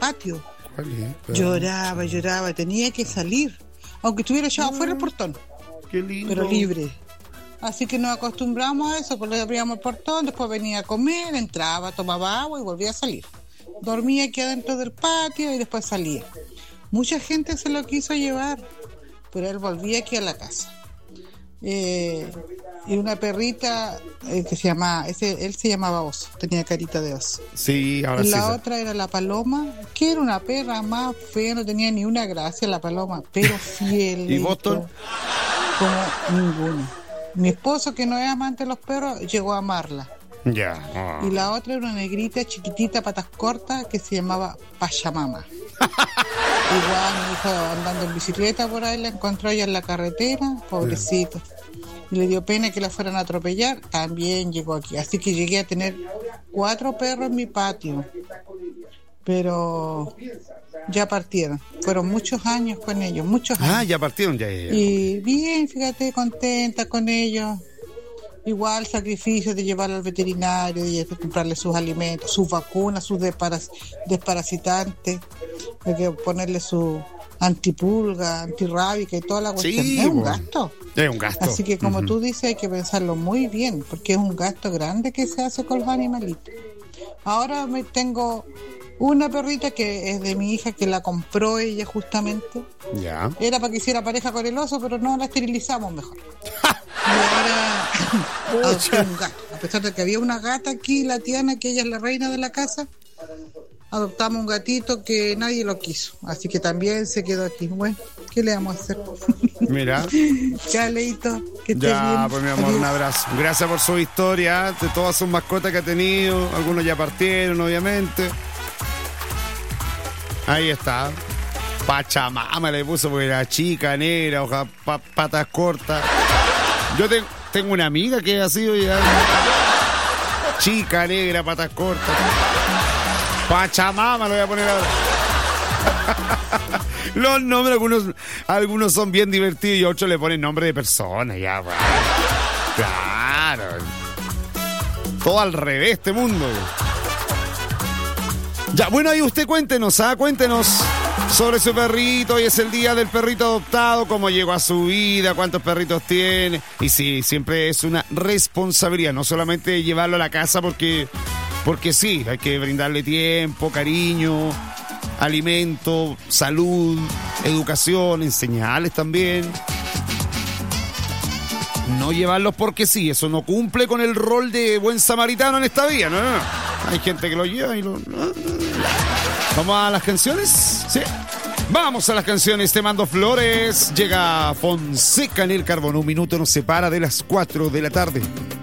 patio. ¿Cuál es? Lloraba, tenía que salir, aunque estuviera echado afuera el portón. Qué lindo. Pero libre. Así que nos acostumbramos a eso, pues le abríamos el portón, después venía a comer, entraba, tomaba agua y volvía a salir. Dormía aquí adentro del patio y después salía. Mucha gente se lo quiso llevar, pero él volvía aquí a la casa. Y una perrita que se llamaba, él se llamaba Oso, tenía carita de oso. Sí, ahora y sí. La otra era la Paloma, que era una perra más fea, no tenía ni una gracia la Paloma, pero fiel. ¿Y Boston? Como ninguno. Mi esposo, que no es amante de los perros, llegó a amarla. Ya. Y la otra era una negrita chiquitita, patas cortas, que se llamaba Pachamama. Igual mi hijo andando en bicicleta por ahí, la encontró ella en la carretera, pobrecito. Y le dio pena que la fueran a atropellar, también llegó aquí. Así que llegué a tener 4 perros en mi patio. Pero ya partieron. Fueron muchos años con ellos, muchos años. Ya partieron ya. Y bien, fíjate, contenta con ellos. Igual sacrificio de llevarlo al veterinario, de comprarle sus alimentos, sus vacunas, sus desparasitantes, de que ponerle su antipulga, antirrábica y toda la cuestión. Sí, es un gasto. Es un gasto. Así que como tú dices, hay que pensarlo muy bien, porque es un gasto grande que se hace con los animalitos. Ahora tengo una perrita que es de mi hija, que la compró ella justamente. Ya. Era para que hiciera pareja con el oso, pero no, la esterilizamos mejor. Y ahora adopté un gato. A pesar de que había una gata aquí, la Tiana, que ella es la reina de la casa, adoptamos un gatito que nadie lo quiso. Así que también se quedó aquí. Bueno, ¿qué le vamos a hacer? Mira. Ya, Leito, que estés Ya, bien. pues mi amor, Adiós. un abrazo. Gracias por su historia, de todas sus mascotas que ha tenido. Algunos ya partieron, obviamente. Ahí está. Pachamama le puso porque era chica, negra, hoja, patas cortas. Yo tengo una amiga que ha sido ya chica, negra, patas cortas. Pachamama lo voy a poner ahora. Los nombres, algunos son bien divertidos y otros le ponen nombre de personas. Ya, bueno. Claro. Todo al revés este mundo. Ya, bueno, ahí usted cuéntenos sobre su perrito. Hoy es el día del perrito adoptado, cómo llegó a su vida, cuántos perritos tiene. Y sí, siempre es una responsabilidad, no solamente llevarlo a la casa porque sí, hay que brindarle tiempo, cariño, alimento, salud, educación, enseñarles también. No llevarlos porque sí, eso no cumple con el rol de buen samaritano en esta vida, no. Hay gente que lo lleva y lo... ¿Vamos a las canciones? Sí. Vamos a las canciones. Te mando flores. Llega Fonseca en el Carbón. Un minuto nos separa de las 4 de la tarde.